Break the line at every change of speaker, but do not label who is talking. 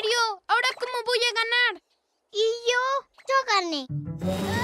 Mario! ¿Ahora cómo voy a ganar?
¿Y yo? Yo gané.